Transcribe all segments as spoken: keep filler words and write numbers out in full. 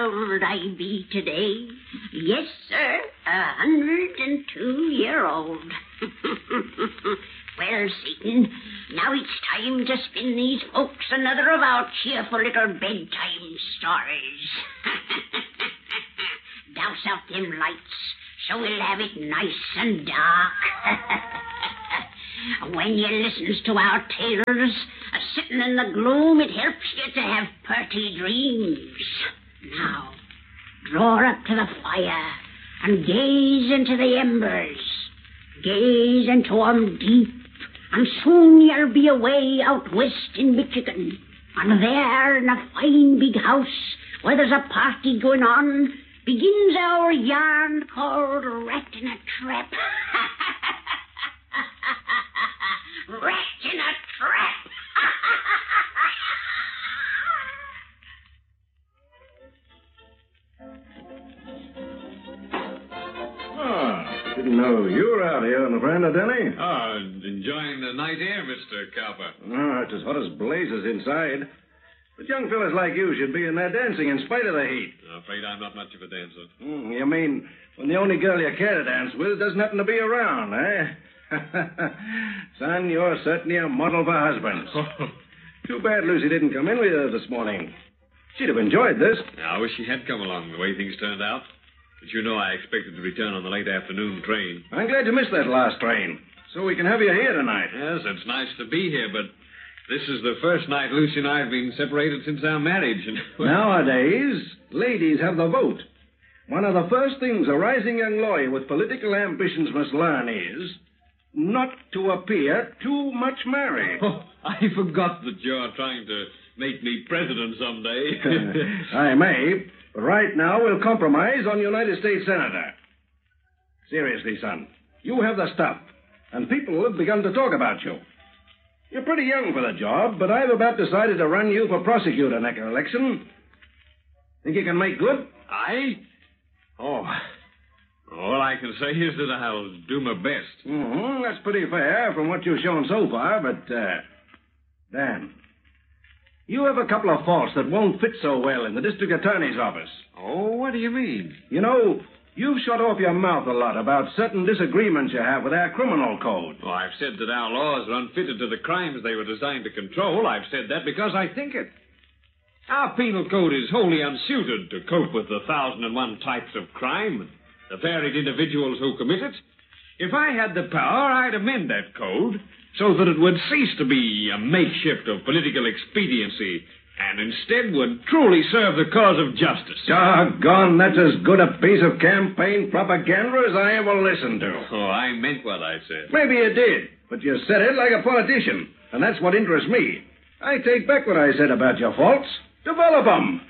old I be today. Yes, sir, a hundred and two year old. Well, Satan, now it's time to spin these folks another of our cheerful little bedtime stories. Douse out them lights, so we'll have it nice and dark. When you listens to our tales, a-sitting in the gloom, it helps you to have purty dreams. Now, draw up to the fire and gaze into the embers. Gaze into 'em deep, and soon you'll be away out west in Michigan. And there, in a fine big house, where there's a party going on, begins our yarn called Rat in a Trap. Rat in a Trap! Ah, didn't know you were out here on the veranda, Denny. Oh, enjoying the night air, Mister Copper. Ah, it's as hot as blazes inside. But young fellas like you should be in there dancing in spite of the heat. I'm afraid I'm not much of a dancer. Mm, you mean when the only girl you care to dance with doesn't happen to be around, eh? Son, you're certainly a model for husbands. Too bad Lucy didn't come in with you this morning. She'd have enjoyed this. I wish she had come along the way things turned out. But you know I expected to return on the late afternoon train. I'm glad you missed that last train, so we can have you here tonight. Yes, it's nice to be here, but this is the first night Lucy and I have been separated since our marriage. And nowadays, ladies have the vote. One of the first things a rising young lawyer with political ambitions must learn is not to appear too much married. Oh, I forgot that you're trying to make me president someday. I may, but right now we'll compromise on United States Senator. Seriously, son, you have the stuff, and people have begun to talk about you. You're pretty young for the job, but I've about decided to run you for prosecutor next election. Think you can make good? I? Oh, all I can say is that I'll do my best. Mm-hmm. That's pretty fair from what you've shown so far, but, uh, Dan, you have a couple of faults that won't fit so well in the district attorney's office. Oh, what do you mean? You know, you've shut off your mouth a lot about certain disagreements you have with our criminal code. Oh, I've said that our laws are unfitted to the crimes they were designed to control. I've said that because I think it. Our penal code is wholly unsuited to cope with the thousand and one types of crime, the varied individuals who commit it. If I had the power, I'd amend that code so that it would cease to be a makeshift of political expediency and instead would truly serve the cause of justice. Doggone, that's as good a piece of campaign propaganda as I ever listened to. Oh, I meant what I said. Maybe you did, but you said it like a politician, and that's what interests me. I take back what I said about your faults. Develop them.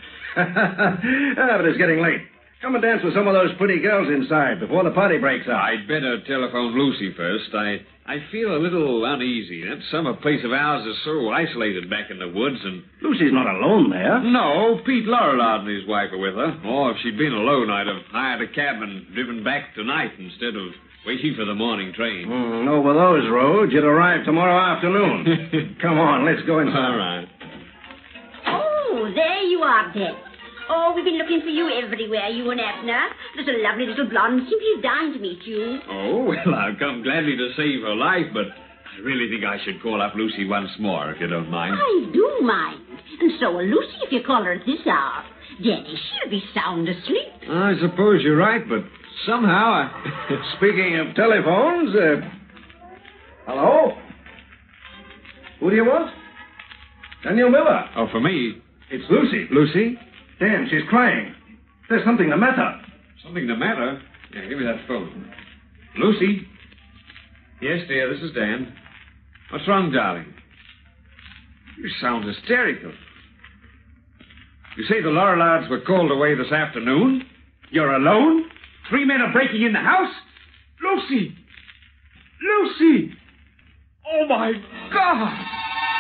Ah, but it's getting late. Come and dance with some of those pretty girls inside before the party breaks up. I'd better telephone Lucy first. I I feel a little uneasy. That summer place of ours is so isolated back in the woods, and... Lucy's not alone there. No, Pete Lorillard and his wife are with her. Oh, if she'd been alone, I'd have hired a cab and driven back tonight instead of waiting for the morning train. Mm, over those roads, you'd arrive tomorrow afternoon. Come on, let's go inside. All right. Oh, there you are, Ben. Oh, we've been looking for you everywhere, you and Abner. There's a lovely little blonde simply dying to meet you. Oh, well, I've come gladly to save her life, but I really think I should call up Lucy once more, if you don't mind. I do mind. And so will Lucy if you call her at this hour. Jenny, she'll be sound asleep. I suppose you're right, but somehow I... Speaking of telephones, uh... hello? Who do you want? Daniel Miller. Oh, for me? It's Lucy. Lucy? Dan, she's crying. There's something the matter. Something the matter? Yeah, give me that phone. Lucy? Yes, dear, this is Dan. What's wrong, darling? You sound hysterical. You say the Lorillards were called away this afternoon? You're alone? Three men are breaking in the house? Lucy! Lucy! Oh, my God!